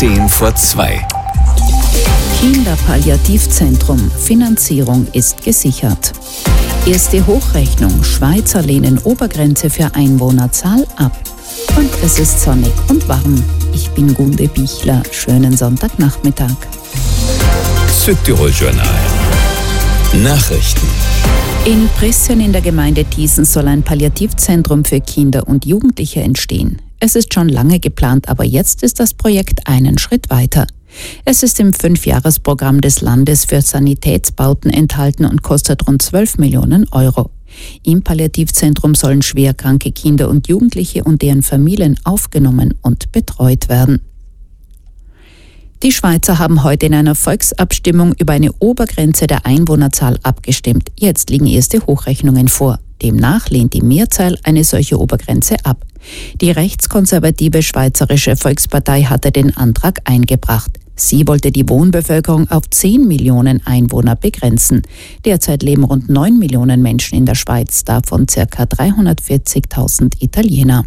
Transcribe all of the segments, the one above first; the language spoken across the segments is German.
2:10. Kinderpalliativzentrum. Finanzierung ist gesichert. Erste Hochrechnung. Schweizer lehnen Obergrenze für Einwohnerzahl ab. Und es ist sonnig und warm. Ich bin Gunde Bichler. Schönen Sonntagnachmittag. Südtirol-Journal. Nachrichten. In Prissen in der Gemeinde Thiessen soll ein Palliativzentrum für Kinder und Jugendliche entstehen. Es ist schon lange geplant, aber jetzt ist das Projekt einen Schritt weiter. Es ist im 5-Jahres-Programm des Landes für Sanitätsbauten enthalten und kostet rund 12 Millionen Euro. Im Palliativzentrum sollen schwerkranke Kinder und Jugendliche und deren Familien aufgenommen und betreut werden. Die Schweizer haben heute in einer Volksabstimmung über eine Obergrenze der Einwohnerzahl abgestimmt. Jetzt liegen erste Hochrechnungen vor. Demnach lehnt die Mehrzahl eine solche Obergrenze ab. Die rechtskonservative Schweizerische Volkspartei hatte den Antrag eingebracht. Sie wollte die Wohnbevölkerung auf 10 Millionen Einwohner begrenzen. Derzeit leben rund 9 Millionen Menschen in der Schweiz, davon ca. 340.000 Italiener.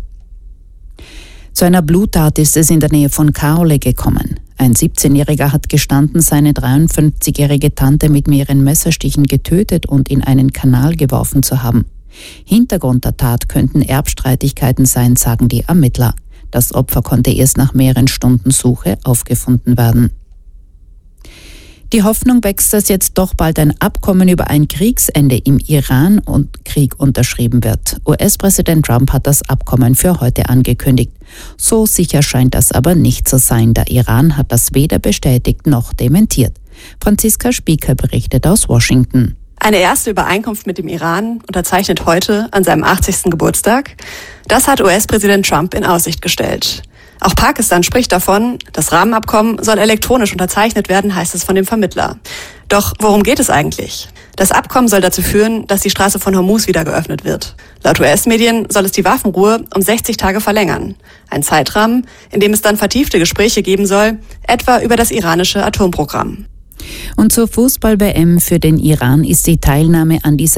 Zu einer Bluttat ist es in der Nähe von Kaole gekommen. Ein 17-Jähriger hat gestanden, seine 53-jährige Tante mit mehreren Messerstichen getötet und in einen Kanal geworfen zu haben. Hintergrund der Tat könnten Erbstreitigkeiten sein, sagen die Ermittler. Das Opfer konnte erst nach mehreren Stunden Suche aufgefunden werden. Die Hoffnung wächst, dass jetzt doch bald ein Abkommen über ein Kriegsende im Iran und Krieg unterschrieben wird. US-Präsident Trump hat das Abkommen für heute angekündigt. So sicher scheint das aber nicht zu sein. Der Iran hat das weder bestätigt noch dementiert. Franziska Spieker berichtet aus Washington. Eine erste Übereinkunft mit dem Iran unterzeichnet heute an seinem 80. Geburtstag. Das hat US-Präsident Trump in Aussicht gestellt. Auch Pakistan spricht davon, das Rahmenabkommen soll elektronisch unterzeichnet werden, heißt es von dem Vermittler. Doch worum geht es eigentlich? Das Abkommen soll dazu führen, dass die Straße von Hormuz wieder geöffnet wird. Laut US-Medien soll es die Waffenruhe um 60 Tage verlängern. Ein Zeitrahmen, in dem es dann vertiefte Gespräche geben soll, etwa über das iranische Atomprogramm. Und zur Fußball-WM für den Iran ist die Teilnahme an dieser